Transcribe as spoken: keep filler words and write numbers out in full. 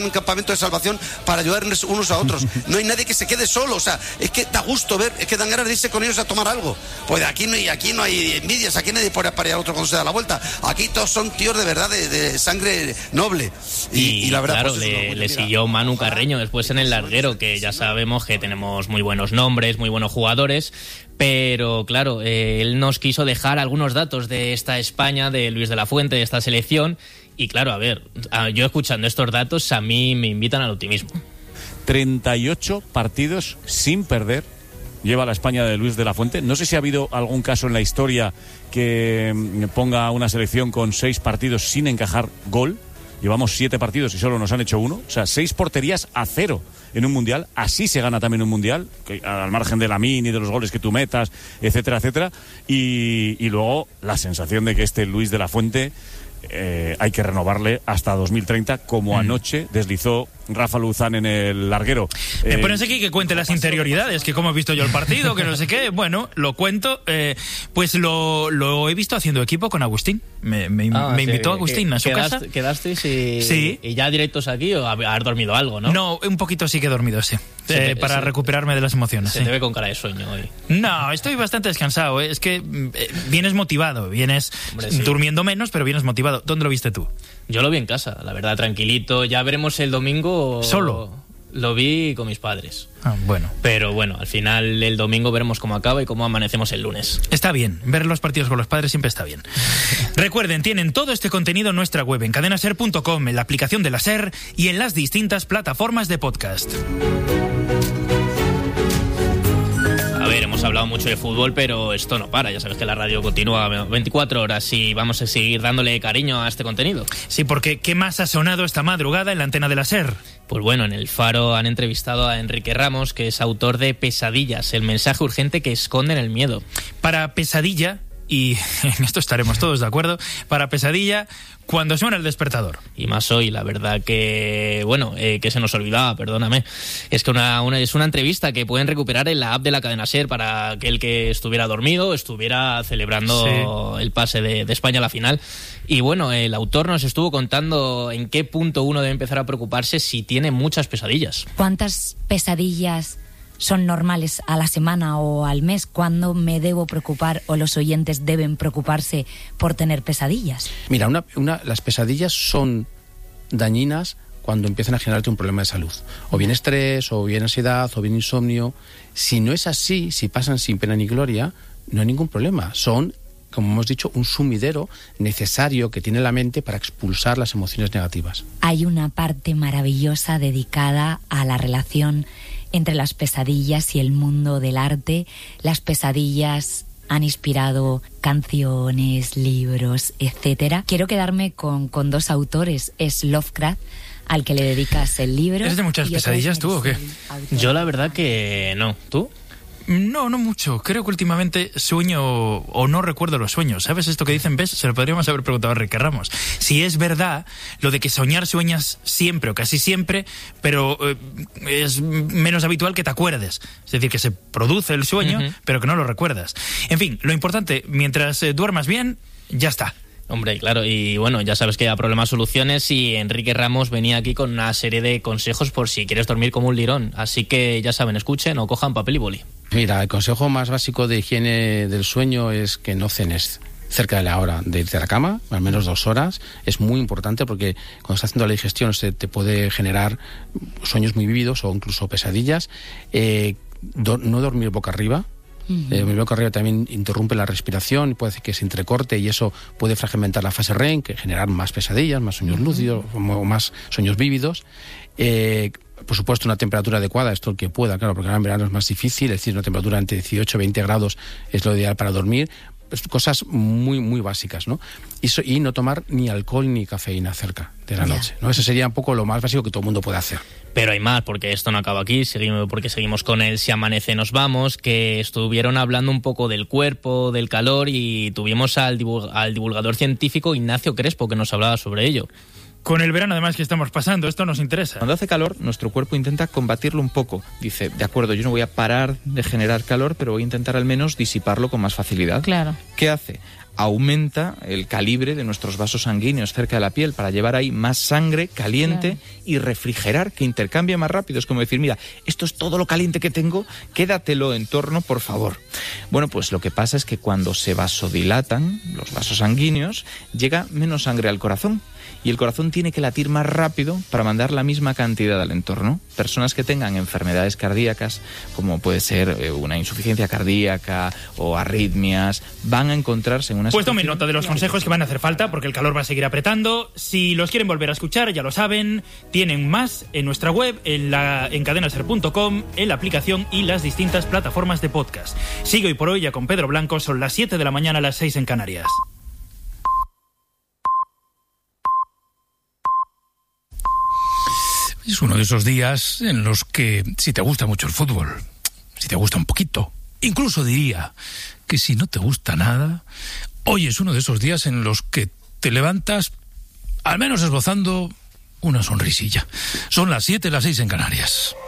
un campamento de salvación para ayudarnos unos a otros. No hay nadie que se quede solo, o sea, es que da gusto ver, es que dan ganas de irse con ellos a tomar algo. Pues aquí no hay, aquí no hay envidias, aquí nadie pone a parear a otro cuando se da la vuelta. Aquí todos son tíos de verdad, de, de sangre noble. Y, y, y la verdad, claro, pues, le, no, le mira, siguió Manu Carreño después en el larguero, que ya sabemos que tenemos muy buenos nombres, muy buenos jugadores, pero claro, eh, él nos quiso dejar algunos datos de esta España, de Luis de la Fuente, de esta selección. Y claro, a ver, yo escuchando estos datos a mí me invitan al optimismo. treinta y ocho partidos sin perder lleva la España de Luis de la Fuente. No sé si ha habido algún caso en la historia que ponga una selección con seis partidos sin encajar gol. Llevamos siete partidos y solo nos han hecho uno. O sea, seis porterías a cero en un mundial. Así se gana también un mundial, que, al margen de la mini, de los goles que tú metas, etcétera, etcétera. Y, y luego la sensación de que este Luis de la Fuente... Eh, hay que renovarle hasta dos mil treinta, como mm. anoche deslizó Rafa Luzán en el larguero. Me eh, pones aquí que cuente las interioridades, que cómo he visto yo el partido, que no sé qué. Bueno, lo cuento. Eh, pues lo, lo he visto haciendo equipo con Agustín. Me, me, ah, me sí, invitó Agustín a su quedaste, casa. ¿Quedasteis y, sí. y ya directos aquí o haber dormido algo, no? No, un poquito sí que he dormido, sí. Se, eh, para se, recuperarme de las emociones. Se sí. te ve con cara de sueño hoy. No, estoy bastante descansado. ¿eh? Es que eh, vienes motivado, vienes Hombre, sí. durmiendo menos, pero vienes motivado. ¿Dónde lo viste tú? Yo lo vi en casa, la verdad, tranquilito. Ya veremos el domingo. ¿Solo? Lo vi con mis padres. Ah, bueno. Pero bueno, al final el domingo veremos cómo acaba y cómo amanecemos el lunes. Está bien, ver los partidos con los padres siempre está bien. Recuerden, tienen todo este contenido en nuestra web, en cadena ser punto com, en la aplicación de la SER y en las distintas plataformas de podcast. A ver, hemos hablado mucho de fútbol, pero esto no para. Ya sabes que la radio continúa veinticuatro horas y vamos a seguir dándole cariño a este contenido. Sí, porque ¿qué más ha sonado esta madrugada en la antena de la SER? Pues bueno, en El Faro han entrevistado a Enrique Ramos, que es autor de Pesadillas, el mensaje urgente que esconden el miedo. Para Pesadilla, y en esto estaremos todos de acuerdo, para Pesadilla, cuando suena el despertador. Y más hoy, la verdad que, bueno, eh, que se nos olvidaba, perdóname. Es que una, una, es una entrevista que pueden recuperar en la app de la cadena SER para aquel que estuviera dormido, estuviera celebrando sí. el pase de, de España a la final. Y bueno, el autor nos estuvo contando en qué punto uno debe empezar a preocuparse si tiene muchas pesadillas. ¿Cuántas pesadillas son normales a la semana o al mes? ¿Cuándo me debo preocupar o los oyentes deben preocuparse por tener pesadillas? Mira, una, una, las pesadillas son dañinas cuando empiezan a generarte un problema de salud. O bien estrés, o bien ansiedad, o bien insomnio. Si no es así, si pasan sin pena ni gloria, no hay ningún problema. Son, como hemos dicho, un sumidero necesario que tiene la mente para expulsar las emociones negativas. Hay una parte maravillosa dedicada a la relación entre las pesadillas y el mundo del arte. Las pesadillas han inspirado canciones, libros, etcétera. Quiero quedarme con, con dos autores. Es Lovecraft, al que le dedicas el libro. ¿Es de muchas pesadillas tú o qué? Yo la verdad que no. ¿Tú? No, no mucho. Creo que últimamente sueño o no recuerdo los sueños. ¿Sabes esto que dicen? ¿Ves? Se lo podríamos haber preguntado a Enrique Ramos. Si es verdad lo de que soñar sueñas siempre o casi siempre, pero eh, es menos habitual que te acuerdes. Es decir, que se produce el sueño, uh-huh. pero que no lo recuerdas. En fin, lo importante, mientras eh, duermas bien, ya está. Hombre, claro, y bueno, ya sabes que hay problemas, soluciones, y Enrique Ramos venía aquí con una serie de consejos por si quieres dormir como un lirón. Así que ya saben, escuchen o cojan papel y boli. Mira, el consejo más básico de higiene del sueño es que no cenes cerca de la hora de irte a la cama, al menos dos horas. Es muy importante porque cuando estás haciendo la digestión se te puede generar sueños muy vívidos o incluso pesadillas. Eh, do, no dormir boca arriba. Uh-huh. Eh, mi boca arriba también interrumpe la respiración y puede hacer que se entrecorte y eso puede fragmentar la fase R E M, que generar más pesadillas, más sueños uh-huh. lúcidos o más sueños vívidos. Eh, por supuesto, una temperatura adecuada, esto el que pueda, claro, porque ahora en verano es más difícil, es decir, una temperatura entre dieciocho y veinte grados es lo ideal para dormir. Cosas muy, muy básicas, ¿no? Y, so, y no tomar ni alcohol ni cafeína cerca de la yeah. noche, ¿no? Eso sería un poco lo más básico que todo el mundo puede hacer. Pero hay más, porque esto no acaba aquí, seguimos, porque seguimos con el Si amanece nos vamos, que estuvieron hablando un poco del cuerpo, del calor, y tuvimos al, divulg- al divulgador científico Ignacio Crespo, que nos hablaba sobre ello. Con el verano además que estamos pasando, esto nos interesa. Cuando hace calor, nuestro cuerpo intenta combatirlo un poco. Dice, de acuerdo, yo no voy a parar de generar calor, pero voy a intentar al menos disiparlo con más facilidad. Claro. ¿Qué hace? aumenta el calibre de nuestros vasos sanguíneos cerca de la piel para llevar ahí más sangre caliente, claro, y refrigerar, que intercambie más rápido. Es como decir, mira, esto es todo lo caliente que tengo, quédatelo en torno, por favor. Bueno, pues lo que pasa es que cuando se vasodilatan los vasos sanguíneos, llega menos sangre al corazón. Y el corazón tiene que latir más rápido para mandar la misma cantidad al entorno. Personas que tengan enfermedades cardíacas, como puede ser una insuficiencia cardíaca o arritmias, van a encontrarse en una Pues tomen nota de los consejos que van a hacer falta, porque el calor va a seguir apretando. Si los quieren volver a escuchar, ya lo saben, tienen más en nuestra web, en, la, en cadenaser punto com, en la aplicación y las distintas plataformas de podcast. Sigo hoy por hoy ya con Pedro Blanco, son las siete de la mañana, las seis en Canarias. Es uno de esos días en los que, si te gusta mucho el fútbol, si te gusta un poquito, incluso diría que si no te gusta nada, hoy es uno de esos días en los que te levantas, al menos esbozando una sonrisilla. Son las siete, las seis en Canarias.